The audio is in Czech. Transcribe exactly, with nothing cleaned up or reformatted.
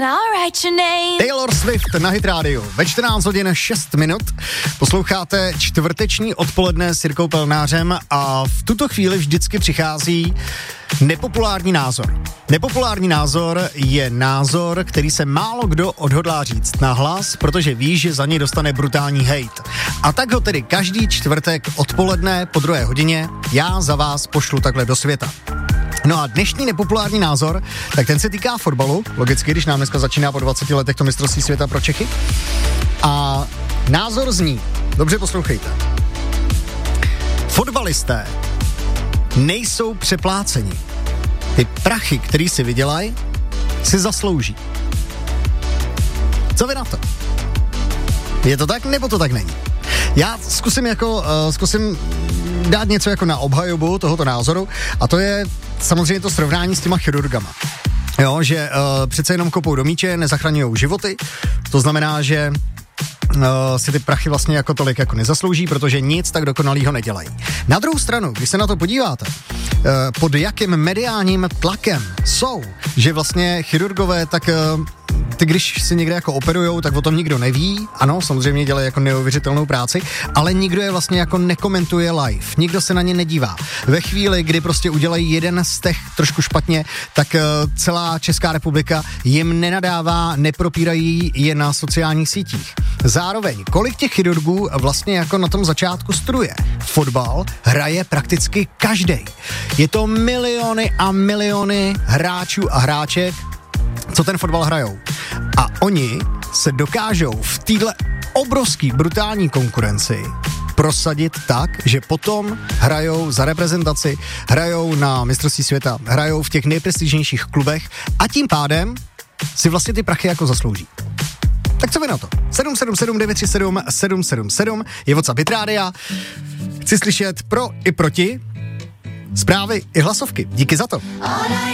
Taylor Swift na Hit Radio. Ve čtrnáct hodin šest minut posloucháte čtvrteční odpoledne s Jirkou Pelnářem a v tuto chvíli vždycky přichází nepopulární názor. Nepopulární názor je názor, který se málo kdo odhodlá říct nahlas, protože ví, že za něj dostane brutální hejt. A tak ho tedy každý čtvrtek odpoledne po druhé hodině já za vás pošlu takhle do světa. No a dnešní nepopulární názor, tak ten se týká fotbalu, logicky, když nám dneska začíná po dvaceti letech to mistrovství světa pro Čechy. A názor zní, dobře poslouchejte, fotbalisté nejsou přepláceni. Ty prachy, který si vydělají, si zaslouží. Co vy na to? Je to tak, nebo to tak není? Já zkusím jako, uh, zkusím dát něco jako na obhajobu tohoto názoru a to je samozřejmě to srovnání s těma chirurgama. Jo, že uh, přece jenom kopou do míče, nezachraňují životy, to znamená, že Uh, si ty prachy vlastně jako tolik jako nezaslouží, protože nic tak dokonalýho nedělají. Na druhou stranu, když se na to podíváte, uh, pod jakým mediálním tlakem jsou, že vlastně chirurgové, tak uh, ty když si někde jako operujou, tak o tom nikdo neví, ano, samozřejmě dělají jako neuvěřitelnou práci, ale nikdo je vlastně jako nekomentuje live, nikdo se na ně nedívá. Ve chvíli, kdy prostě udělají jeden z těch trošku špatně, tak uh, celá Česká republika jim nenadává, nepropírají je na sociálních sítích. Zároveň, kolik těch chirurgů vlastně jako na tom začátku studuje? Fotbal hraje prakticky každej. Je to miliony a miliony hráčů a hráček, co ten fotbal hrajou. A oni se dokážou v téhle obrovský brutální konkurenci prosadit tak, že potom hrajou za reprezentaci, hrajou na mistrovství světa, hrajou v těch nejprestižnějších klubech a tím pádem si vlastně ty prachy jako zaslouží. Tak co vy na to? sedm sedm sedm devět tři sedm sedm sedm sedm je WhatsApp Hit Rádia. Chci slyšet pro i proti, zprávy i hlasovky. Díky za to.